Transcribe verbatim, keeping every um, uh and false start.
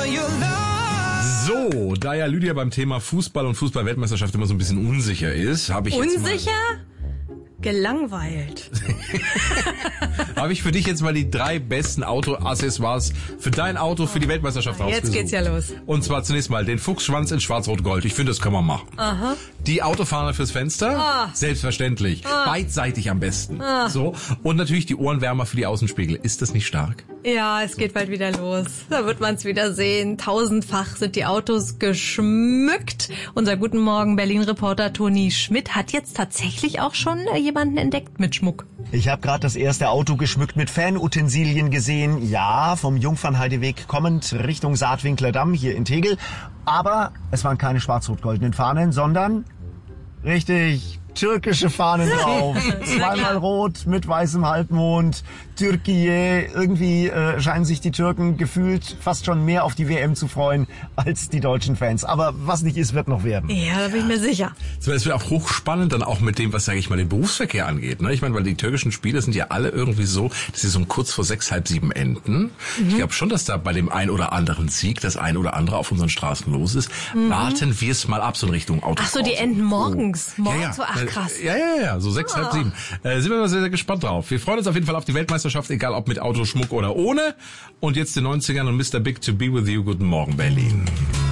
So, da ja Lydia beim Thema Fußball und Fußball-Weltmeisterschaft immer so ein bisschen unsicher ist, habe ich jetzt Unsicher? Gelangweilt. habe ich für dich jetzt mal die drei besten Auto-Accessoires für dein Auto für die Weltmeisterschaft rausgesucht. Jetzt geht's ja los. Und zwar zunächst mal den Fuchsschwanz in Schwarz-Rot-Gold. Ich finde, das kann man machen. Aha. Die Autofahne fürs Fenster, Ah. selbstverständlich. Ah. Beidseitig am besten. Ah. So. Und natürlich die Ohrenwärmer für die Außenspiegel. Ist das nicht stark? Ja, es geht bald wieder los. Da wird man's wieder sehen. Tausendfach sind die Autos geschmückt. Unser Guten Morgen Berlin-Reporter Toni Schmidt hat jetzt tatsächlich auch schon jemanden entdeckt mit Schmuck. Ich habe gerade das erste Auto geschmückt mit Fanutensilien gesehen. Ja, vom Jungfernheideweg kommend Richtung Saatwinkler Damm hier in Tegel. Aber es waren keine schwarz-rot-goldenen Fahnen, sondern richtig türkische Fahnen drauf. Zweimal rot mit weißem Halbmond. Türkei. Irgendwie äh, scheinen sich die Türken gefühlt fast schon mehr auf die W M zu freuen als die deutschen Fans. Aber was nicht ist, wird noch werden. Ja, da bin ich mir sicher. Es wird auch hochspannend dann auch mit dem, was, sage ich mal, den Berufsverkehr angeht. Ne? Ich meine, weil die türkischen Spiele sind ja alle irgendwie so, dass sie so um kurz vor sechs, halb sieben enden. Mhm. Ich glaube schon, dass da bei dem ein oder anderen Sieg das ein oder andere auf unseren Straßen los ist. Mhm. Warten wir es mal ab, so in Richtung Auto. Ach so, die enden morgens. Oh. Morgens ja, ja. so, ach krass. Ja, ja, ja, so sechs, oh. halb sieben. Äh, sind wir mal sehr, sehr gespannt drauf. Wir freuen uns auf jeden Fall auf die Weltmeisterschaft, egal ob mit Autoschmuck oder ohne. Und jetzt den neunzigern und Mister Big to be with you. Guten Morgen, Berlin.